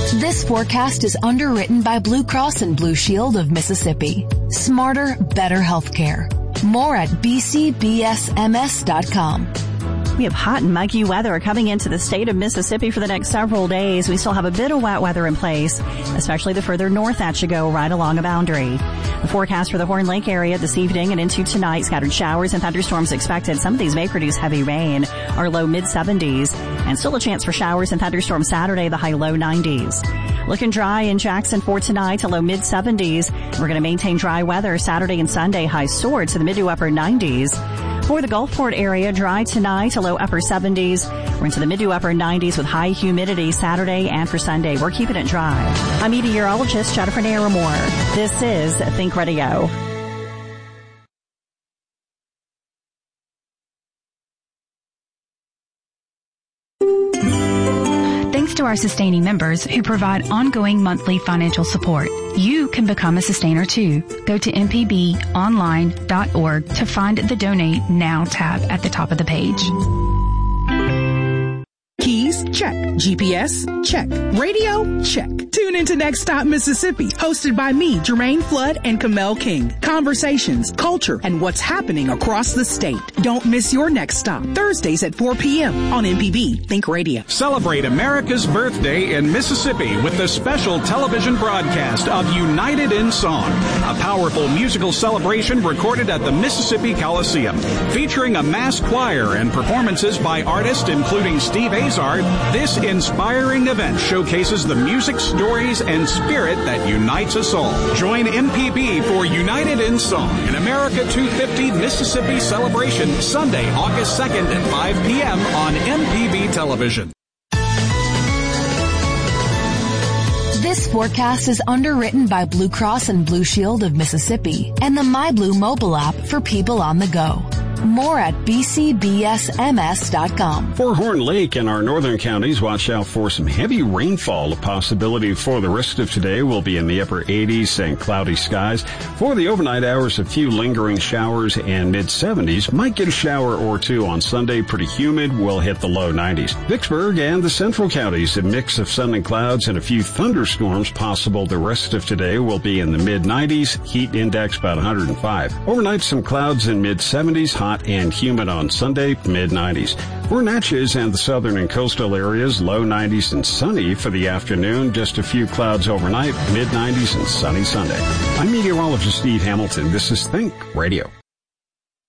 This forecast is underwritten by Blue Cross and Blue Shield of Mississippi. Smarter, better healthcare. More at bcbsms.com. We have hot and muggy weather coming into the state of Mississippi for the next several days. We still have a bit of wet weather in place, especially the further north that you go, right along a boundary. The forecast for the Horn Lake area this evening and into tonight, scattered showers and thunderstorms expected. Some of these may produce heavy rain. Our low mid-70s, and still a chance for showers and thunderstorms Saturday, the high low 90s. Looking dry in Jackson for tonight, a low mid-70s. We're going to maintain dry weather Saturday and Sunday, high soared to the mid to upper 90s. For the Gulfport area, dry tonight, a low upper 70s. We're into the mid to upper 90s with high humidity Saturday and for Sunday. We're keeping it dry. I'm meteorologist Jennifer Naramore. This is Think Radio. Thanks to our sustaining members who provide ongoing monthly financial support. You can become a sustainer too. Go to mpbonline.org to find the Donate Now tab at the top of the page. Keys? Check. GPS? Check. Radio? Check. Tune into Next Stop Mississippi, hosted by me, Jermaine Flood and Kamel King. Conversations, culture, and what's happening across the state. Don't miss your next stop. Thursdays at 4 p.m. on MPB Think Radio. Celebrate America's birthday in Mississippi with the special television broadcast of United in Song, a powerful musical celebration recorded at the Mississippi Coliseum, featuring a mass choir and performances by artists including Steve Azar. This inspiring event showcases the music, stories, and spirit that unites us all. Join MPB for United in Song, an America 250 Mississippi celebration, Sunday, August 2nd at 5 p.m. on MPB Television. This forecast is underwritten by Blue Cross and Blue Shield of Mississippi and the MyBlue mobile app for people on the go. More at bcbsms.com. For Horn Lake and our northern counties, watch out for some heavy rainfall. A possibility for the rest of today will be in the upper 80s and cloudy skies. For the overnight hours, a few lingering showers and mid-70s. Might get a shower or two on Sunday. Pretty humid. Will hit the low 90s. Vicksburg and the central counties, a mix of sun and clouds and a few thunderstorms possible. The rest of today will be in the mid-90s. Heat index about 105. Overnight, some clouds in mid-70s. Hot and humid on Sunday, mid-90s. For Natchez and the southern and coastal areas, low 90s and sunny for the afternoon. Just a few clouds overnight, mid-90s and sunny Sunday. I'm meteorologist Steve Hamilton. This is Think Radio.